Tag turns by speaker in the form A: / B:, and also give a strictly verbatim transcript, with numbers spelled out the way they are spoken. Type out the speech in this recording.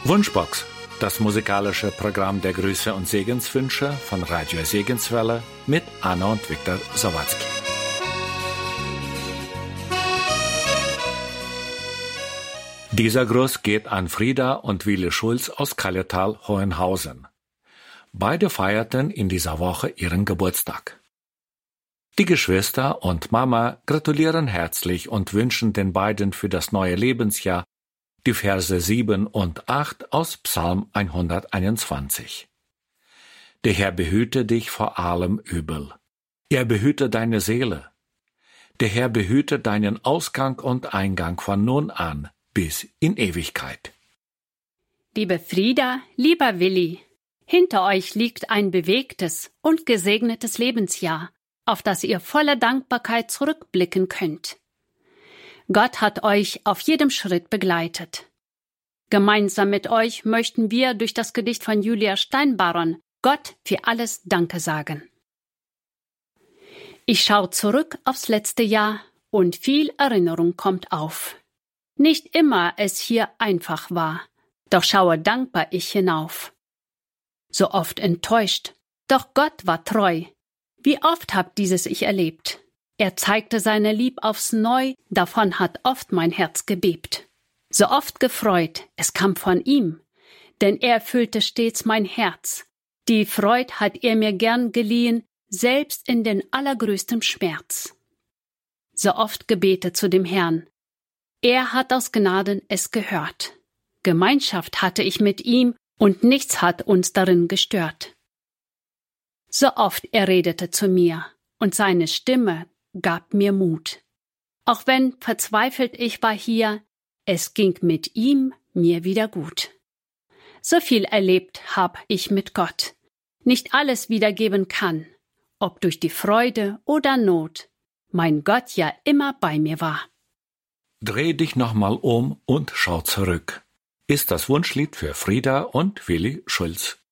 A: Wunschbox, das musikalische Programm der Grüße und Segenswünsche von Radio Segenswelle mit Anna und Viktor Sawatzki. Dieser Gruß geht an Frieda und Willi Schulz aus Kalletal-Hohenhausen. Beide feierten in dieser Woche ihren Geburtstag. Die Geschwister und Mama gratulieren herzlich und wünschen den beiden für das neue Lebensjahr die Verse sieben und acht aus Psalm hunderteinundzwanzig. Der Herr behüte dich vor allem Übel. Er behüte deine Seele. Der Herr behüte deinen Ausgang und Eingang von nun an bis in Ewigkeit.
B: Liebe Frieda, lieber Willi, hinter euch liegt ein bewegtes und gesegnetes Lebensjahr, auf das ihr voller Dankbarkeit zurückblicken könnt. Gott hat euch auf jedem Schritt begleitet. Gemeinsam mit euch möchten wir durch das Gedicht von Julia Steinbaron Gott für alles Danke sagen. Ich schaue zurück aufs letzte Jahr und viel Erinnerung kommt auf. Nicht immer es hier einfach war, doch schaue dankbar ich hinauf. So oft enttäuscht, doch Gott war treu. Wie oft hab dieses ich erlebt. Er zeigte seine Lieb aufs Neu, davon hat oft mein Herz gebebt. So oft gefreut, es kam von ihm, denn er erfüllte stets mein Herz. Die Freud hat er mir gern geliehen, selbst in den allergrößtem Schmerz. So oft gebetet zu dem Herrn. Er hat aus Gnaden es gehört. Gemeinschaft hatte ich mit ihm, und nichts hat uns darin gestört. So oft er redete zu mir, und seine Stimme gab mir Mut. Auch wenn verzweifelt ich war hier, es ging mit ihm mir wieder gut. So viel erlebt hab ich mit Gott, nicht alles wiedergeben kann, ob durch die Freude oder Not, mein Gott ja immer bei mir war.
A: Dreh dich nochmal um und schau zurück, ist das Wunschlied für Frieda und Willi Schulz.